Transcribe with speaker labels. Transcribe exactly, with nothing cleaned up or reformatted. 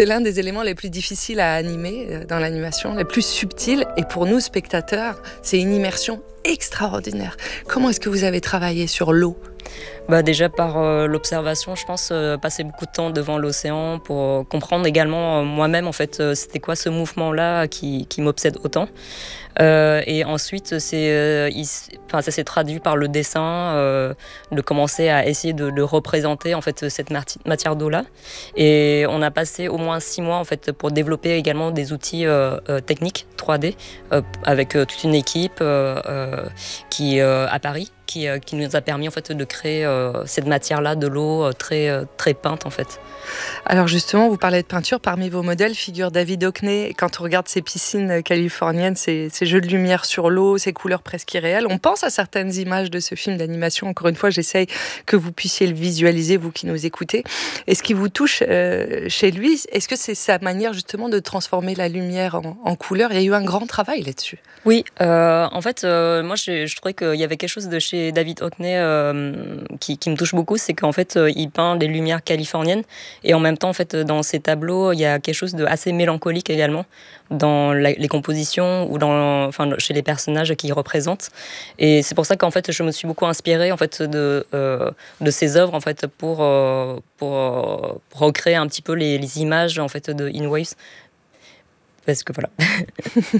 Speaker 1: C'est l'un des éléments les plus difficiles à animer dans l'animation, les plus subtils. Et pour nous, spectateurs, c'est une immersion extraordinaire. Comment est-ce que vous avez travaillé sur l'eau ?
Speaker 2: Bah déjà par euh, l'observation, je pense, euh, passer beaucoup de temps devant l'océan pour euh, comprendre également euh, moi-même en fait euh, c'était quoi ce mouvement-là qui, qui m'obsède autant. Euh, et ensuite, c'est, euh, il, enfin, ça s'est traduit par le dessin, euh, de commencer à essayer de, de représenter en fait cette matière d'eau-là. Et on a passé au moins six mois en fait pour développer également des outils euh, euh, techniques trois D euh, avec euh, toute une équipe euh, euh, qui euh, à Paris. Qui, euh, qui nous a permis en fait de créer euh, cette matière-là de l'eau euh, très euh, très peinte en fait.
Speaker 1: Alors justement, vous parlez de peinture. Parmi vos modèles figure David Hockney. Quand on regarde ces piscines californiennes, ces, ces jeux de lumière sur l'eau, ces couleurs presque irréelles, on pense à certaines images de ce film d'animation. Encore une fois, j'essaye que vous puissiez le visualiser, vous qui nous écoutez. Et ce qui vous touche euh, chez lui, est-ce que c'est sa manière justement de transformer la lumière en, en couleur ? Il y a eu un grand travail là-dessus.
Speaker 2: Oui, euh, en fait, euh, moi je, je trouvais qu'il y avait quelque chose de chez David Hockney euh, qui, qui me touche beaucoup, c'est qu'en fait euh, il peint des lumières californiennes et en même temps en fait dans ses tableaux il y a quelque chose de assez mélancolique également dans la, les compositions ou dans, enfin chez les personnages qu'il représente. Et c'est pour ça qu'en fait je me suis beaucoup inspirée en fait de euh, de ses œuvres en fait pour euh, pour, euh, pour recréer un petit peu les, les images en fait de In Waves. Parce que voilà.